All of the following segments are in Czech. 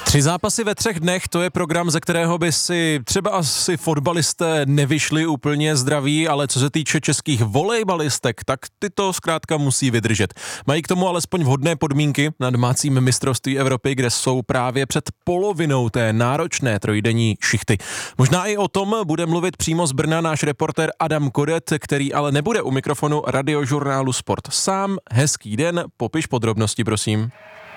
3 zápasy ve 3 dnech, to je program, ze kterého by si třeba asi fotbalisté nevyšli úplně zdraví, ale co se týče českých volejbalistek, tak ty to zkrátka musí vydržet. Mají k tomu alespoň vhodné podmínky na domácím mistrovství Evropy, kde jsou právě před polovinou té náročné trojdenní šichty. Možná i o tom bude mluvit přímo z Brna náš reportér Adam Kodet, který ale nebude u mikrofonu radiožurnálu Sport sám. Hezký den, popiš podrobnosti, prosím.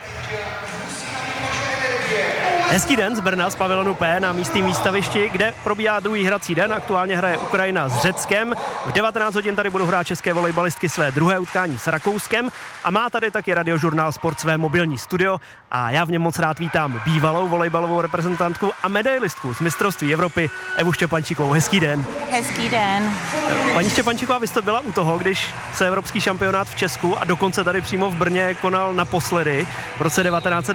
Hezký den z Brna, z pavilonu P na místním výstavišti, kde probíhá druhý hrací den. Aktuálně hraje Ukrajina s Řeckem. V 19 hodin tady budou hrát české volejbalistky své druhé utkání s Rakouskem a má tady taky radiožurnál Sport své mobilní studio a já v něm moc rád vítám bývalou volejbalovou reprezentantku a medailistku z mistrovství Evropy Evu Štěpánčikovou. Hezký den. Hezký den. Paní Štěpánčiková, vy jste byla u toho, když se evropský šampionát v Česku a dokonce tady přímo v Brně konal naposledy v roce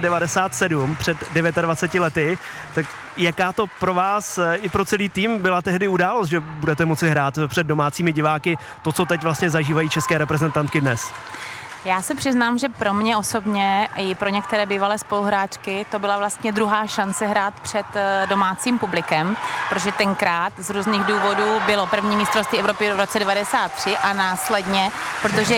1997 před 29 lety, tak jaká to pro vás i pro celý tým byla tehdy událost, že budete moci hrát před domácími diváky to, co teď vlastně zažívají české reprezentantky dnes? Já se přiznám, že pro mě osobně i pro některé bývalé spoluhráčky to byla vlastně druhá šance hrát před domácím publikem, protože tenkrát z různých důvodů bylo první mistrovství Evropy v roce 93 a následně, protože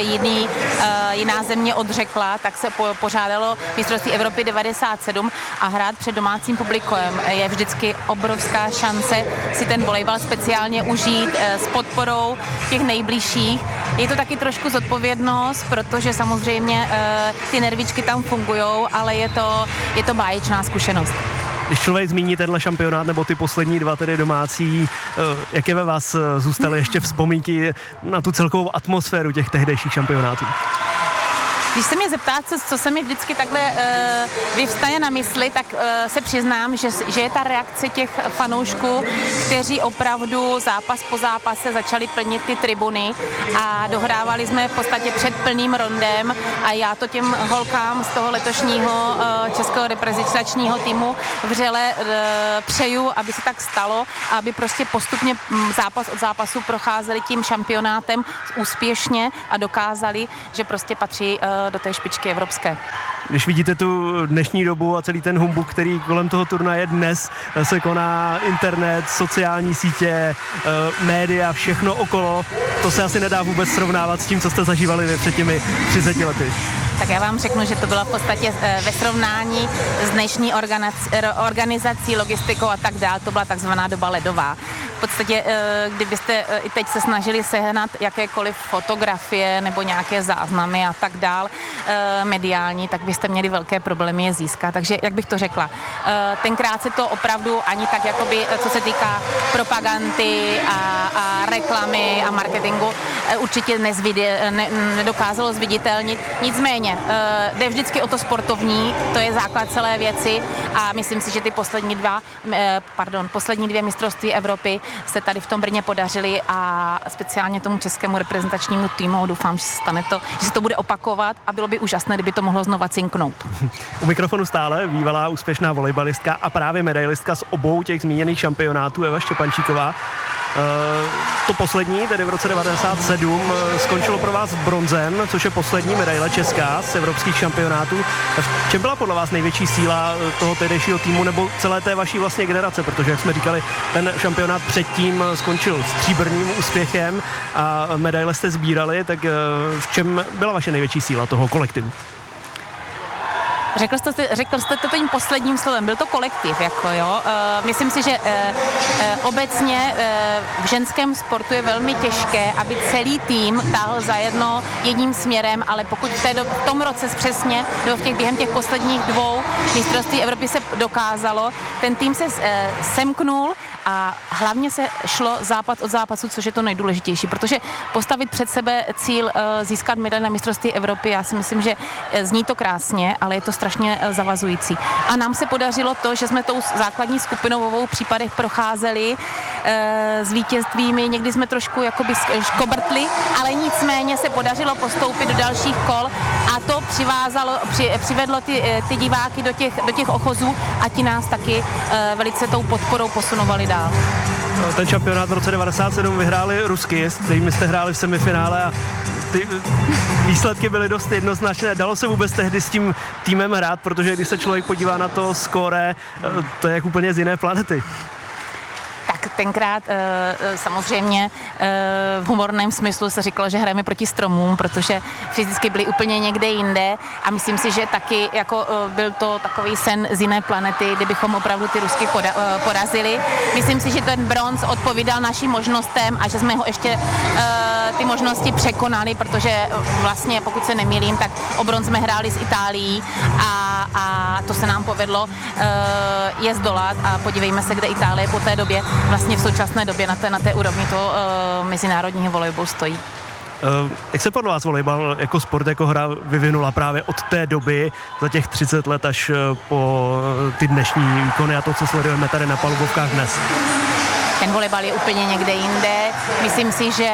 jiná země odřekla, tak se pořádalo mistrovství Evropy 97 a hrát před domácím publikem je vždycky obrovská šance si ten volejbal speciálně užít s podporou těch nejbližších. Je to taky trošku zodpovědnost, protože samozřejmě ty nervičky tam fungujou, ale je to báječná zkušenost. Když člověk zmíní tenhle šampionát nebo ty poslední dva tedy domácí, jaké ve vás zůstaly ještě vzpomínky na tu celkovou atmosféru těch tehdejších šampionátů? Když se mě zeptáte, co se mi vždycky takhle vyvstaje na mysli, tak se přiznám, že je ta reakce těch fanoušků, kteří opravdu zápas po zápase začali plnit ty tribuny a dohrávali jsme v podstatě před plným rondem a já to těm holkám z toho letošního českého reprezentačního týmu vřele přeju, aby se tak stalo, aby prostě postupně zápas od zápasu procházeli tím šampionátem úspěšně a dokázali, že prostě patří do té špičky evropské. Když vidíte tu dnešní dobu a celý ten humbuk, který kolem toho turnaje dnes se koná, internet, sociální sítě, média, všechno okolo, to se asi nedá vůbec srovnávat s tím, co jste zažívali vy před těmi 30 lety. Tak já vám řeknu, že to bylo v podstatě ve srovnání s dnešní organizací, logistikou a tak dále, to byla takzvaná doba ledová. V podstatě, kdybyste i teď se snažili sehnat jakékoliv fotografie nebo nějaké záznamy a tak dál mediální, tak byste měli velké problémy je získat. Takže, jak bych to řekla, tenkrát se to opravdu ani tak, jakoby, co se týká propagandy a reklamy a marketingu, určitě nedokázalo zviditelnit. Nicméně, jde vždycky o to sportovní, to je základ celé věci a myslím si, že ty poslední dvě mistrovství Evropy se tady v tom Brně podařily a speciálně tomu českému reprezentačnímu týmu doufám, že se to bude opakovat a bylo by úžasné, kdyby to mohlo znova cinknout. U mikrofonu stále bývalá úspěšná volejbalistka a právě medailistka z obou těch zmíněných šampionátů Eva Štěpánčiková. To poslední, tedy v roce 1997, skončilo pro vás bronzem, což je poslední medaile česká z evropských šampionátů. V čem byla podle vás největší síla toho tehdejšího týmu nebo celé té vaší vlastně generace? Protože, jak jsme říkali, ten šampionát předtím skončil stříbrným úspěchem a medaile jste sbírali, tak v čem byla vaše největší síla toho kolektivu? Řekl jste to tím posledním slovem, byl to kolektiv, jako jo. Myslím si, že obecně v ženském sportu je velmi těžké, aby celý tým táhl zajedno jedním směrem, ale pokud v tom roce přesně, nebo během těch posledních 2 mistrovství Evropy se dokázalo, ten tým se semknul a hlavně se šlo zápas od zápasu, což je to nejdůležitější, protože postavit před sebe cíl získat medaili na mistrovství Evropy, já si myslím, že zní to krásně, ale je to strašně zavazující. A nám se podařilo to, že jsme tou základní skupinou v obou případech procházeli s vítězstvími, někdy jsme trošku jakoby škobrtli, ale nicméně se podařilo postoupit do dalších kol a to přivedlo ty diváky do těch ochozů a ti nás taky velice tou podporou posunovali dál. Ten šampionát v roce 1997 vyhráli Rusky, s kterými jste hráli v semifinále a ty výsledky byly dost jednoznačné. Dalo se vůbec tehdy s tím týmem hrát, protože když se člověk podívá na to skóre, to je jak úplně z jiné planety. Tak tenkrát samozřejmě v humorném smyslu se říkalo, že hrajeme proti stromům, protože fyzicky byli úplně někde jinde a myslím si, že taky jako byl to takový sen z jiné planety, kdybychom opravdu ty Rusky porazili. Myslím si, že ten bronz odpovídal našim možnostem a že jsme ho ještě ty možnosti překonali, protože vlastně, pokud se nemýlím, tak o bronz jsme hráli s Itálií a to se nám povedlo je zdolat a podívejme se, kde Itálie po té době vlastně v současné době na té úrovni toho mezinárodního volejbalu stojí. Jak se podle vás volejbal jako sport, jako hra vyvinula právě od té doby za těch 30 let až po ty dnešní výkony a to, co sledujeme tady na palubovkách dnes? Ten volejbal je úplně někde jinde. Myslím si, že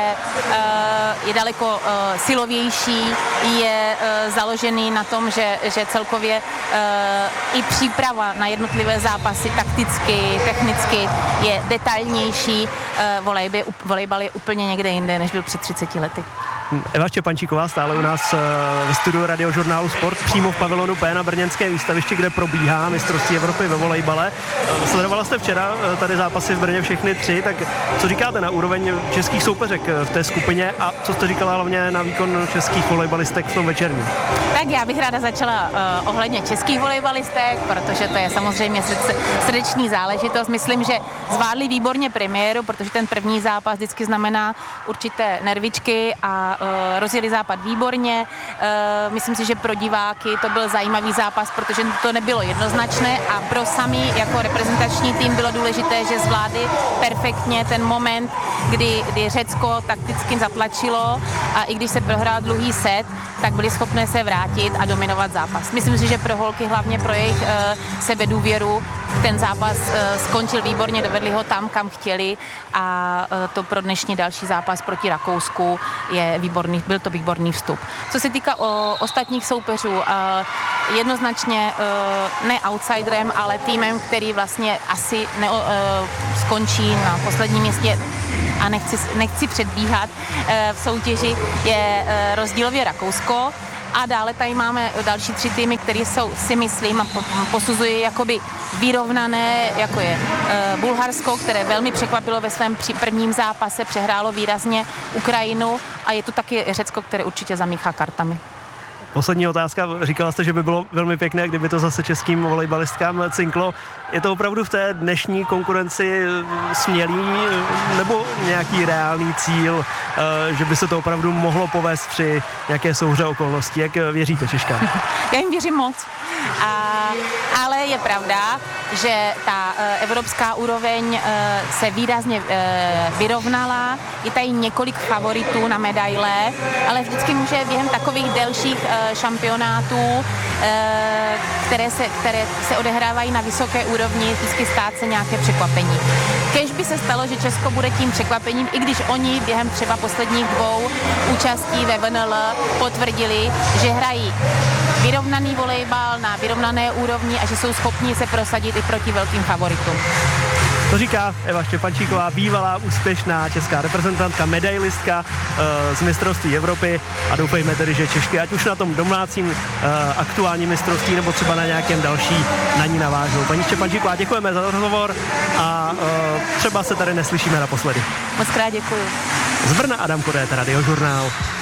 je daleko silovější, je založený na tom, že celkově i příprava na jednotlivé zápasy takticky, technicky je detailnější. Volejbal je úplně někde jinde, než byl před 30 lety. Eva Štěpánčíková stále u nás ve studiu Radiožurnálu Sport přímo v pavilonu P na brněnské výstavišti, kde probíhá mistrovství Evropy ve volejbale. Sledovala jste včera tady zápasy v Brně všechny 3, tak co říkáte na úroveň českých soupeřek v té skupině a co jste říkala hlavně na výkon českých volejbalistek v tom večerním? Tak já bych ráda začala ohledně českých volejbalistek, protože to je samozřejmě srdeční záležitost. Myslím, že zvládli výborně premiéru, protože ten první zápas vždycky znamená určité nervičky a rozjeli západ výborně. Myslím si, že pro diváky to byl zajímavý zápas, protože to nebylo jednoznačné a pro sami jako reprezentační tým bylo důležité, že zvládli perfektně ten moment, kdy Řecko takticky zatlačilo a i když se prohrál dlouhý set, tak byli schopné se vrátit a dominovat zápas. Myslím si, že pro holky, hlavně pro jejich sebedůvěru, ten zápas skončil výborně, dovedli ho tam, kam chtěli a to pro dnešní další zápas proti Rakousku byl to výborný vstup. Co se týká ostatních soupeřů, jednoznačně ne outsiderem, ale týmem, který vlastně asi skončí na posledním místě a nechci předbíhat v soutěži, je rozdílově Rakousko. A dále tady máme další 3 týmy, které jsou, si myslím, a posuzují jakoby vyrovnané, jako je Bulharsko, které velmi překvapilo ve svém prvním zápase, přehrálo výrazně Ukrajinu a je tu taky Řecko, které určitě zamíchá kartami. Poslední otázka. Říkala jste, že by bylo velmi pěkné, kdyby to zase českým volejbalistkám cinklo. Je to opravdu v té dnešní konkurenci smělý nebo nějaký reálný cíl, že by se to opravdu mohlo povést při nějaké souhře okolností? Jak věříte, Češka? Já jim věřím moc. Ale je pravda, že ta evropská úroveň se výrazně vyrovnala. Je tady několik favoritů na medaile, ale vždycky může během takových delších šampionátů, které se odehrávají na vysoké úrovni, vždycky stát se nějaké překvapení. Kéž by se stalo, že Česko bude tím překvapením, i když oni během třeba posledních 2 účastí ve VNL potvrdili, že hrají vyrovnaný volejbal na vyrovnané úrovni a že jsou schopni se prosadit i proti velkým favoritům. To říká Eva Štěpánčíková, bývalá úspěšná česká reprezentantka, medailistka z mistrovství Evropy a doufejme tedy, že Češky, ať už na tom domácím aktuálním mistrovství nebo třeba na nějakém další, na ní navážou. Paní Štěpánčíková, děkujeme za rozhovor a třeba se tady neslyšíme naposledy. Moc krát děkuju. Z Brna Adam Kodet, Radiožurnál.